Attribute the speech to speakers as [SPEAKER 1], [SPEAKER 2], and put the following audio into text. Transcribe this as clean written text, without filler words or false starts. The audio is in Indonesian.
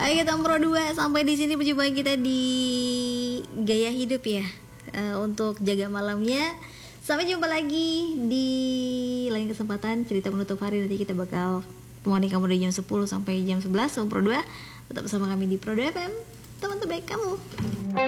[SPEAKER 1] Ayo kita Pro 2, sampai di sini perjumpaan kita di Gaya Hidup ya. Untuk jaga malamnya. Sampai jumpa lagi di lain kesempatan cerita penutup hari. Nanti kita bakal temani kamu dari jam 10 sampai jam 11 Pro 2. Tetap bersama kami di Pro 2 FM, teman terbaik kamu.